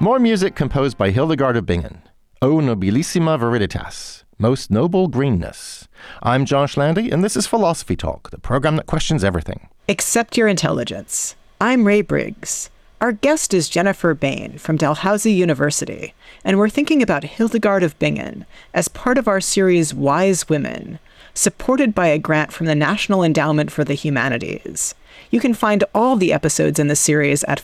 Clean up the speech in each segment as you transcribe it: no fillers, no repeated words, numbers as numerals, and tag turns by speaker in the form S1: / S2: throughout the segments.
S1: More music composed by Hildegard of Bingen. O Nobilissima Viriditas, Most Noble Greenness. I'm Josh Landy, and this is Philosophy Talk, the program that questions everything.
S2: Except your intelligence. I'm Ray Briggs. Our guest is Jennifer Bain from Dalhousie University, and we're thinking about Hildegard of Bingen as part of our series Wise Women, supported by a grant from the National Endowment for the Humanities. You can find all the episodes in the series at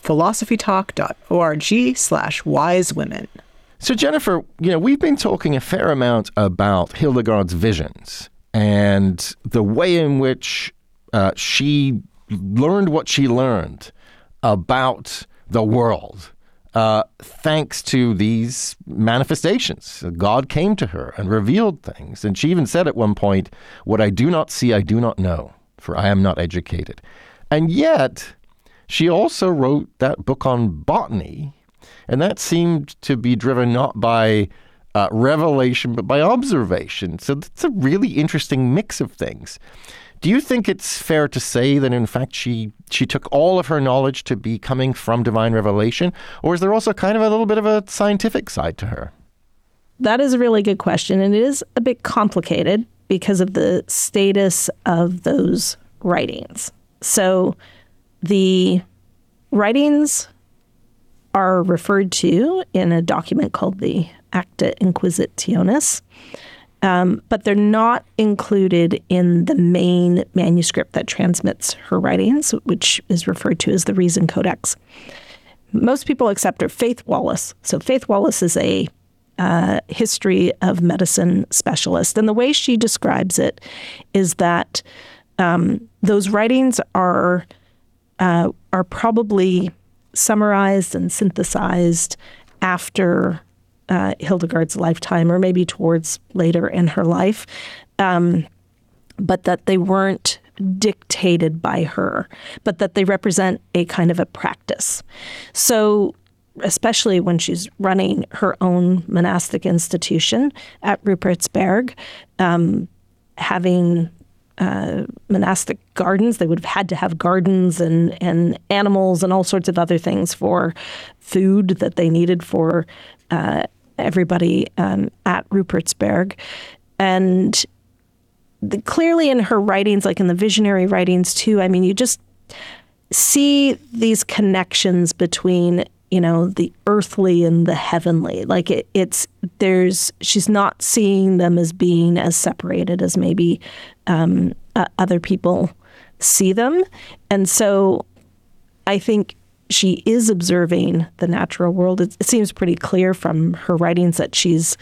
S2: philosophytalk.org/wisewomen.
S1: So Jennifer, we've been talking a fair amount about Hildegard's visions and the way in which she learned what she learned about the world thanks to these manifestations. God came to her and revealed things. And she even said at one point, "What I do not see, I do not know, for I am not educated." And yet, she also wrote that book on botany, and that seemed to be driven not by revelation, but by observation. So that's a really interesting mix of things. Do you think it's fair to say that, in fact, she took all of her knowledge to be coming from divine revelation? Or is there also kind of a little bit of a scientific side to her?
S3: That is a really good question, and it is a bit complicated because of the status of those writings. So the writings are referred to in a document called the Acta Inquisitionis, but they're not included in the main manuscript that transmits her writings, which is referred to as the Reason Codex. Most people accept her. Faith Wallace. So Faith Wallace is a history of medicine specialist, and the way she describes it is that those writings are probably summarized and synthesized after Hildegard's lifetime, or maybe towards later in her life, but that they weren't dictated by her, but that they represent a kind of a practice. So especially when she's running her own monastic institution at Rupertsberg, having monastic gardens. They would have had to have gardens and animals and all sorts of other things for food that they needed for everybody at Rupertsberg. And clearly in her writings, like in the visionary writings too, I mean, you just see these connections between, the earthly and the heavenly. Like she's not seeing them as being as separated as maybe other people see them. And so I think she is observing the natural world. It seems pretty clear from her writings that she was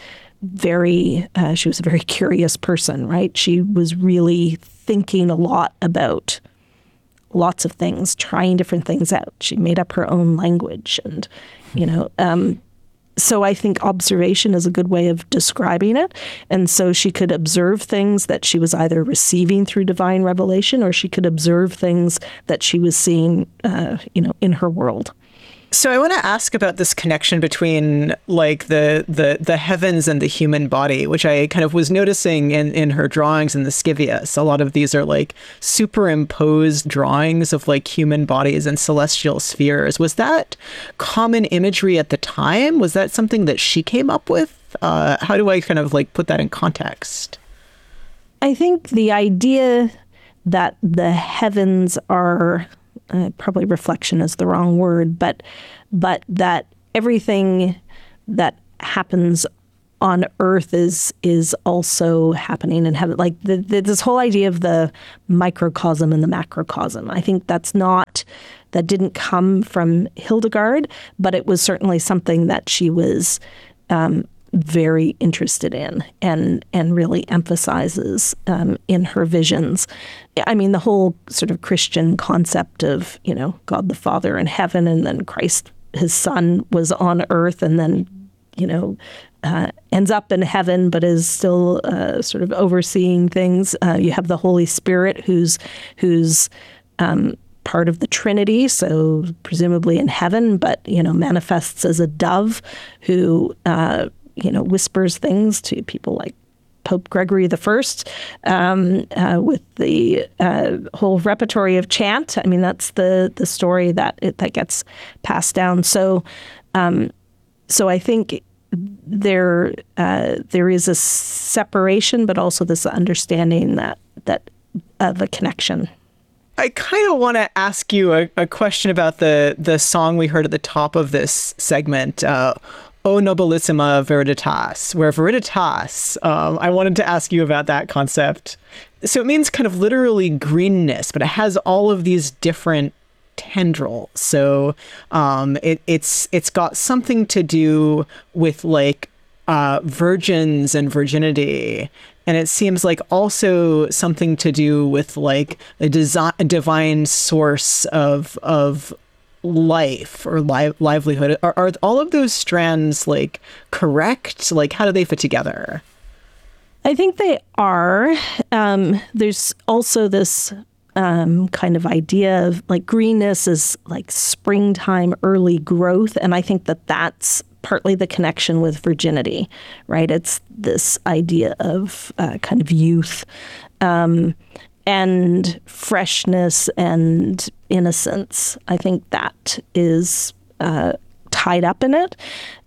S3: a very curious person, right? She was really thinking a lot about lots of things, trying different things out. She made up her own language and, so I think observation is a good way of describing it. And so she could observe things that she was either receiving through divine revelation, or she could observe things that she was seeing, in her world.
S2: So I want to ask about this connection between like the heavens and the human body, which I kind of was noticing in her drawings in the Scivias. A lot of these are like superimposed drawings of like human bodies and celestial spheres. Was that common imagery at the time? Was that something that she came up with? How do I kind of like put that in context?
S3: I think the idea that the heavens are probably reflection is the wrong word, but that everything that happens on earth is also happening in heaven. Like this whole idea of the microcosm and the macrocosm. I think that didn't come from Hildegard, but it was certainly something that she was very interested in and really emphasizes in her visions. I mean, the whole sort of Christian concept of, God the Father in heaven, and then Christ, his son, was on earth and then, ends up in heaven, but is still sort of overseeing things. You have the Holy Spirit who's part of the Trinity, so presumably in heaven, but, manifests as a dove who whispers things to people like Pope Gregory I, with the whole repertory of chant. I mean, that's the story that gets passed down. So so I think there is a separation, but also this understanding that of a connection.
S2: I kind of want to ask you a question about the song we heard at the top of this segment, O Nobilissima Veriditas, where Veriditas, I wanted to ask you about that concept. So it means kind of literally greenness, but it has all of these different tendrils. So it's got something to do with like virgins and virginity. And it seems like also something to do with like a divine source of life or livelihood. Are all of those strands like correct? Like, how do they fit together?
S3: I think they are. There's also this kind of idea of like greenness is like springtime, early growth. And I think that's partly the connection with virginity, right? It's this idea of kind of youth and freshness and innocence. I think that is tied up in it.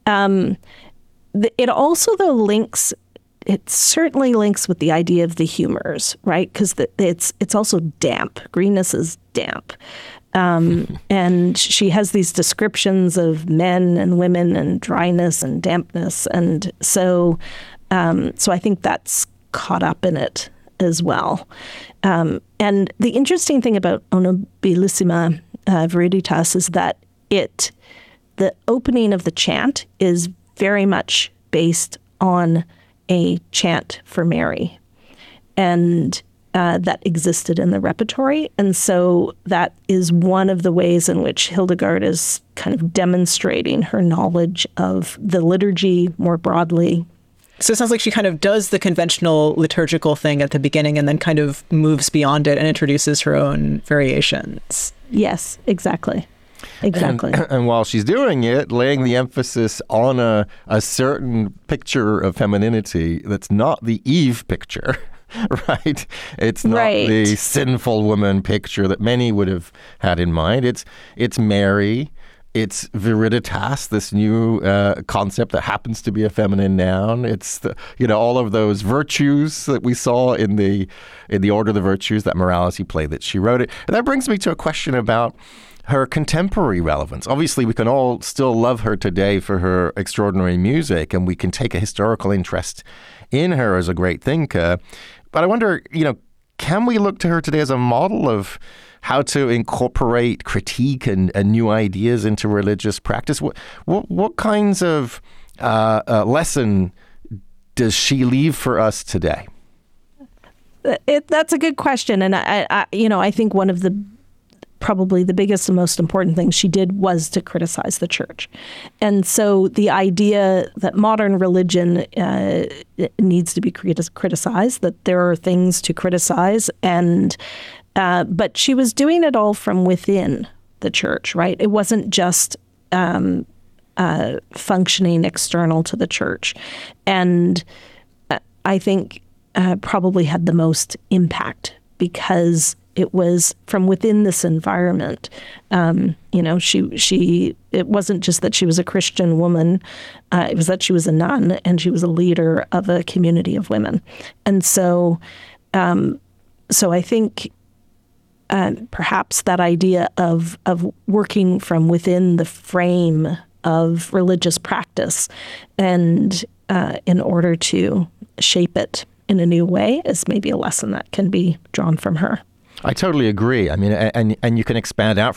S3: It also, though, it certainly links with the idea of the humors, right? Because it's also damp. Greenness is damp. And she has these descriptions of men and women and dryness and dampness. And so I think that's caught up in it as well. And the interesting thing about O Nobilissima Veriditas is that the opening of the chant is very much based on a chant for Mary. And that existed in the repertory. And so that is one of the ways in which Hildegard is kind of demonstrating her knowledge of the liturgy more broadly.
S2: So it sounds like she kind of does the conventional liturgical thing at the beginning and then kind of moves beyond it and introduces her own variations.
S3: Yes, exactly. Exactly.
S1: And while she's doing it, laying the emphasis on a certain picture of femininity that's not the Eve picture. Right? It's not the sinful woman picture that many would have had in mind. It's Mary. It's viriditas, this new concept that happens to be a feminine noun. It's all of those virtues that we saw in the Order of the Virtues, that morality play that she wrote it. And that brings me to a question about her contemporary relevance. Obviously, we can all still love her today for her extraordinary music, and we can take a historical interest in her as a great thinker. But I wonder, can we look to her today as a model of how to incorporate critique and new ideas into religious practice? What kinds of lesson does she leave for us today?
S3: That's a good question. And I think one of probably the biggest and most important things she did was to criticize the church. And so the idea that modern religion needs to be criticized, that there are things to criticize, but she was doing it all from within the church, right? It wasn't just functioning external to the church. And I think probably had the most impact because it was from within this environment. It wasn't just that she was a Christian woman. It was that she was a nun and she was a leader of a community of women. And so I think perhaps that idea of working from within the frame of religious practice and in order to shape it in a new way is maybe a lesson that can be drawn from her.
S1: I totally agree. I mean, and you can expand out